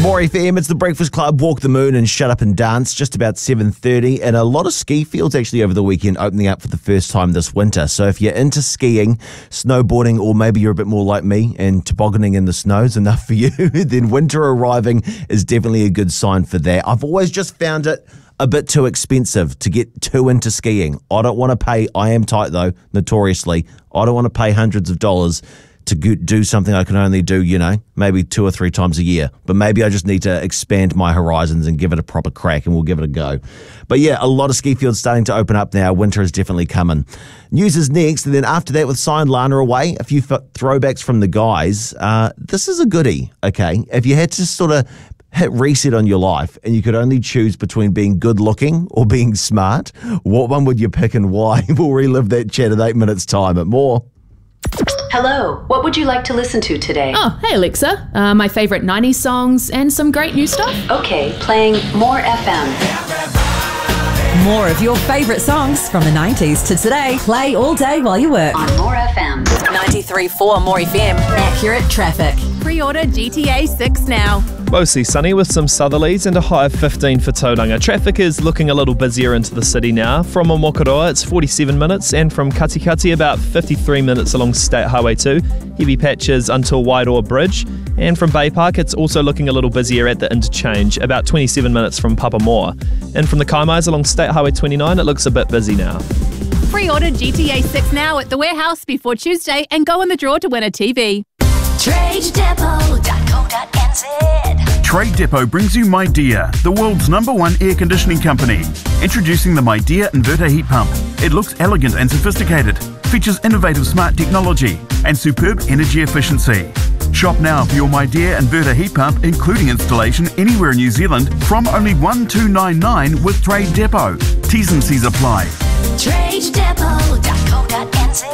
More FM, it's the Breakfast Club, Walk the Moon and Shut Up and Dance, just about 7:30, and a lot of ski fields actually over the weekend opening up for the first time this winter. So if you're into skiing, snowboarding, or maybe you're a bit more like me and tobogganing in the snow is enough for you, then winter arriving is definitely a good sign for that. I've always just found it a bit too expensive to get too into skiing. I don't want to pay, I am tight though, notoriously, I don't want to pay hundreds of dollars to do something I can only do, maybe 2 or 3 times a year. But maybe I just need to expand my horizons and give it a proper crack, and we'll give it a go. But yeah, a lot of ski fields starting to open up now. Winter is definitely coming. News is next, and then after that, with Cy and Lana away, a few throwbacks from the guys. This is a goodie, okay? If you had to sort of hit reset on your life and you could only choose between being good looking or being smart, what one would you pick and why? We'll relive that chat at 8 minutes time at More. Hello, what would you like to listen to today? Oh, hey Alexa. My favourite 90s songs and some great new stuff. Okay, playing More FM. More of your favourite songs from the 90s to today. Play all day while you work. On More FM. 93.4 More FM. Accurate traffic. Pre-order GTA 6 now. Mostly sunny with some southerlies and a high of 15 for Tauranga. Traffic is looking a little busier into the city now. From Omokoroa, it's 47 minutes, and from Katikati, about 53 minutes along State Highway 2. Heavy patches until Wairoa Bridge. And from Bay Park, it's also looking a little busier at the interchange, about 27 minutes from Papamoa. And from the Kaimais along State Highway 29, it looks a bit busy now. Pre-order GTA 6 now at the warehouse before Tuesday and go in the draw to win a TV. TradeDepot.co.nz. Trade Depot brings you MyDear, the world's #1 air conditioning company. Introducing the MyDear inverter heat pump. It looks elegant and sophisticated, features innovative smart technology and superb energy efficiency. Shop now for your MyDear inverter heat pump, including installation anywhere in New Zealand, from only $1,299 with Trade Depot. T's and C's apply. TradeDepot.co.nz.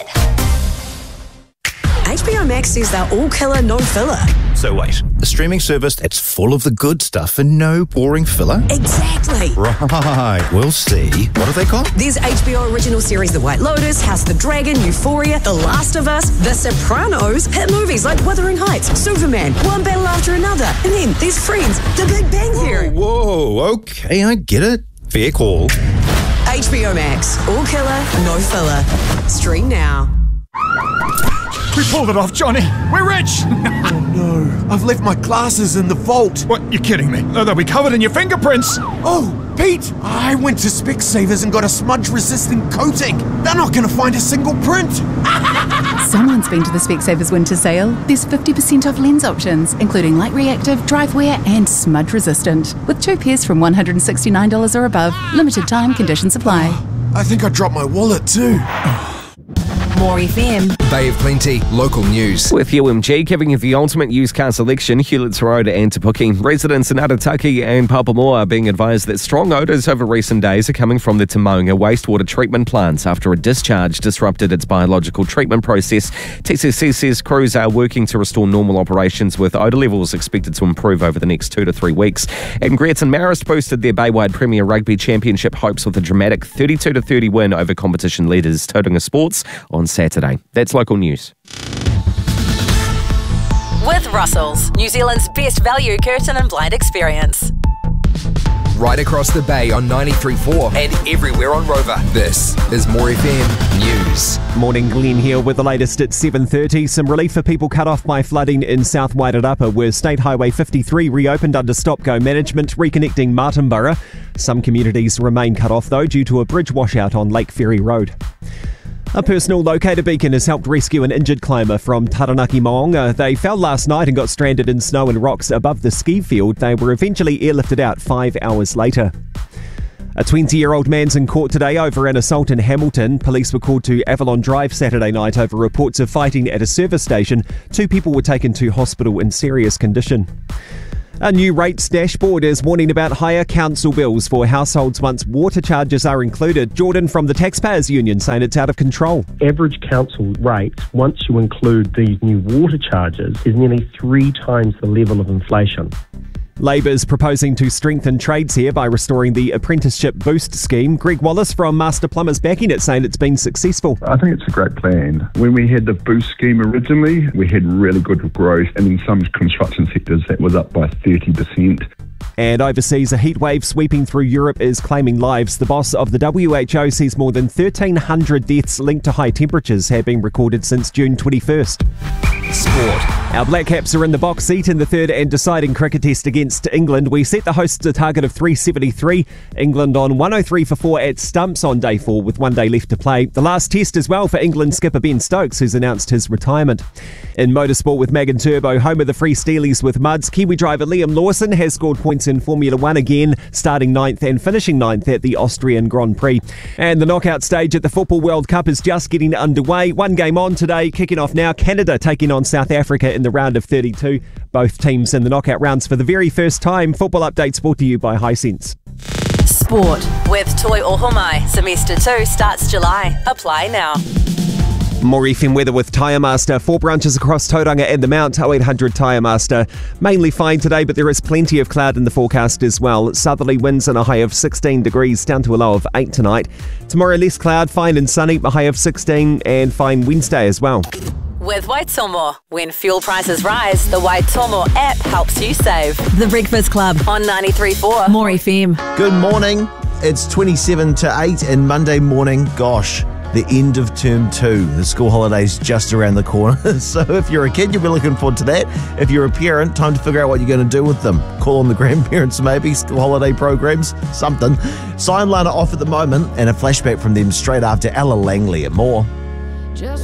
HBO Max says they're all killer, no filler. So wait, a streaming service that's full of the good stuff and no boring filler? Exactly. Right, we'll see. What are they called? There's HBO original series The White Lotus, House of the Dragon, Euphoria, The Last of Us, The Sopranos, hit movies like Wuthering Heights, Superman, one battle after another, and then there's Friends, The Big Bang Theory. Whoa, okay, I get it. Fair call. HBO Max, all killer, no filler. Stream now. We pulled it off, Johnny. We're rich. Oh no, I've left my glasses in the vault. What, you're kidding me? They'll be covered in your fingerprints. Oh, Pete, I went to Specsavers and got a smudge-resistant coating. They're not going to find a single print. Someone's been to the Specsavers winter sale. There's 50% off lens options, including light reactive, drive wear and smudge resistant. With 2 pairs from $169 or above. Limited time, conditions apply. I think I dropped my wallet too. More FM. Bay of Plenty, local news. With UMG giving you the ultimate used car selection, Hewletts Road and Te Puke. Residents in Arataki and Papamoa are being advised that strong odours over recent days are coming from the Te Maunga wastewater treatment plants after a discharge disrupted its biological treatment process. TCC says crews are working to restore normal operations, with odour levels expected to improve over the next 2 to 3 weeks. And Greaton Marist boosted their Baywide Premier Rugby Championship hopes with a dramatic 32-30 win over competition leaders Tauranga Sports on Saturday. That's local news. With Russell's, New Zealand's best value curtain and blind experience. Right across the bay on 93.4 and everywhere on Rover. This is More FM News. Morning, Glenn here with the latest at 7:30. Some relief for people cut off by flooding in South Wairarapa, where State Highway 53 reopened under stop-go management, reconnecting Martinborough. Some communities remain cut off, though, due to a bridge washout on Lake Ferry Road. A personal locator beacon has helped rescue an injured climber from Taranaki Moonga. They fell last night and got stranded in snow and rocks above the ski field. They were eventually airlifted out 5 hours later. A 20-year-old man's in court today over an assault in Hamilton. Police were called to Avalon Drive Saturday night over reports of fighting at a service station. 2 people were taken to hospital in serious condition. A new rates dashboard is warning about higher council bills for households once water charges are included. Jordan from the Taxpayers Union saying it's out of control. Average council rates, once you include these new water charges, is nearly 3 times the level of inflation. Labor's proposing to strengthen trades here by restoring the Apprenticeship Boost scheme. Greg Wallace from Master Plumbers backing it, saying it's been successful. I think it's a great plan. When we had the Boost scheme originally, we had really good growth, and in some construction sectors that was up by 30%. And overseas, a heat wave sweeping through Europe is claiming lives. The boss of the WHO says more than 1,300 deaths linked to high temperatures have been recorded since June 21st. Sport. Our Black Caps are in the box seat in the third and deciding cricket test against England. We set the hosts a target of 373. England on 103 for 4 at stumps on day 4 with 1 day left to play. The last test as well for England skipper Ben Stokes, who's announced his retirement. In motorsport with Megan Turbo, home of the Free Steelies with Muds, Kiwi driver Liam Lawson has scored points in Formula 1 again, starting 9th and finishing 9th at the Austrian Grand Prix. And the knockout stage at the Football World Cup is just getting underway. One game on today, kicking off now. Canada taking on South Africa in the round of 32. Both teams in the knockout rounds for the very first time. Football updates brought to you by Hisense. Sport with Toi Ohomai. Semester 2 starts July. Apply now. More FM weather with Tyre Master. 4 branches across Tauranga and the Mount. 0800 Tyre Master. Mainly fine today, but there is plenty of cloud in the forecast as well. Southerly winds and a high of 16 degrees, down to a low of 8 tonight. Tomorrow less cloud, fine and sunny, a high of 16, and fine Wednesday as well. With Waitomo. When fuel prices rise, the Waitomo app helps you save. The Breakfast Club on 93.4 More FM. Good morning. It's 27 to 8 and Monday morning. Gosh, the end of term 2. The school holiday's just around the corner. So if you're a kid, you'll be looking forward to that. If you're a parent, time to figure out what you're going to do with them. Call on the grandparents maybe, school holiday programs, something. Sign Lana off at the moment and a flashback from them straight after Ella Langley at More.